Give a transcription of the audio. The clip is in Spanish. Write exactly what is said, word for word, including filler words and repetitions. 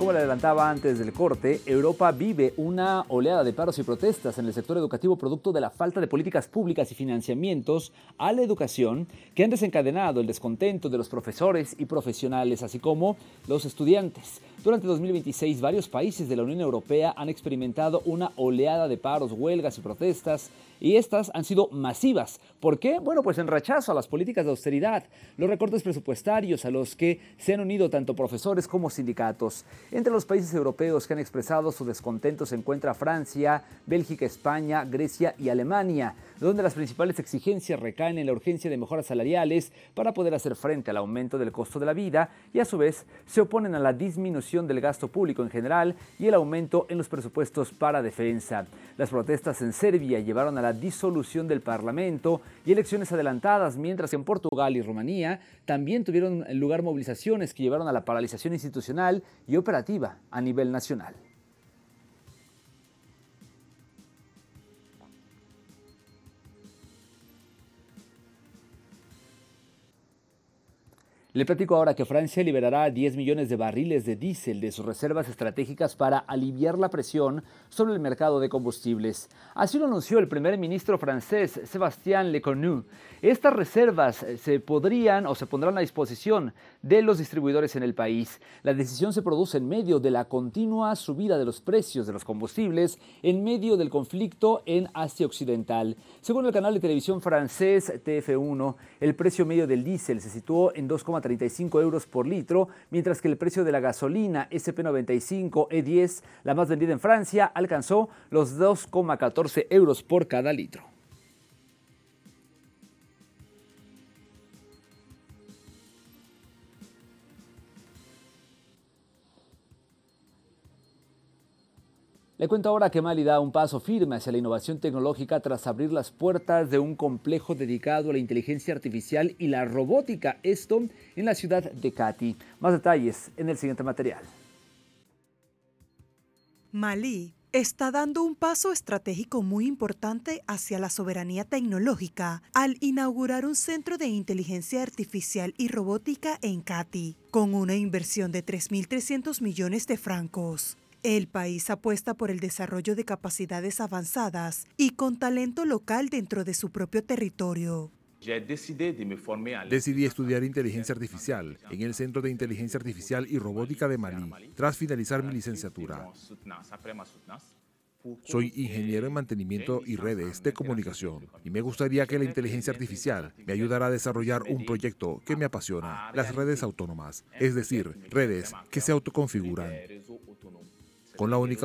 Como le adelantaba antes del corte, Europa vive una oleada de paros y protestas en el sector educativo producto de la falta de políticas públicas y financiamientos a la educación que han desencadenado el descontento de los profesores y profesionales, así como los estudiantes. Durante dos mil veintiséis, varios países de la Unión Europea han experimentado una oleada de paros, huelgas y protestas, y estas han sido masivas. ¿Por qué? Bueno, pues en rechazo a las políticas de austeridad, los recortes presupuestarios a los que se han unido tanto profesores como sindicatos. Entre los países europeos que han expresado su descontento se encuentra Francia, Bélgica, España, Grecia y Alemania, donde las principales exigencias recaen en la urgencia de mejoras salariales para poder hacer frente al aumento del costo de la vida y a su vez se oponen a la disminución del gasto público en general y el aumento en los presupuestos para defensa. Las protestas en Serbia llevaron a la disolución del Parlamento y elecciones adelantadas, mientras que en Portugal y Rumanía también tuvieron lugar movilizaciones que llevaron a la paralización institucional y operativa a nivel nacional. Le platico ahora que Francia liberará diez millones de barriles de diésel de sus reservas estratégicas para aliviar la presión sobre el mercado de combustibles. Así lo anunció el primer ministro francés, Sébastien Lecornu. Estas reservas se podrían o se pondrán a disposición de los distribuidores en el país. La decisión se produce en medio de la continua subida de los precios de los combustibles en medio del conflicto en Asia Occidental. Según el canal de televisión francés T F uno, el precio medio del diésel se situó en dos coma treinta y cinco euros por litro, mientras que el precio de la gasolina S P noventa y cinco E diez, la más vendida en Francia, alcanzó los dos coma catorce euros por cada litro. Le cuento ahora que Mali da un paso firme hacia la innovación tecnológica tras abrir las puertas de un complejo dedicado a la inteligencia artificial y la robótica, esto en la ciudad de Kati. Más detalles en el siguiente material. Malí está dando un paso estratégico muy importante hacia la soberanía tecnológica al inaugurar un centro de inteligencia artificial y robótica en Kati, con una inversión de tres mil trescientos millones de francos. El país apuesta por el desarrollo de capacidades avanzadas y con talento local dentro de su propio territorio. Decidí estudiar inteligencia artificial en el Centro de Inteligencia Artificial y Robótica de Malí, tras finalizar mi licenciatura. Soy ingeniero en mantenimiento y redes de comunicación y me gustaría que la inteligencia artificial me ayudara a desarrollar un proyecto que me apasiona, las redes autónomas, es decir, redes que se autoconfiguran. Con la única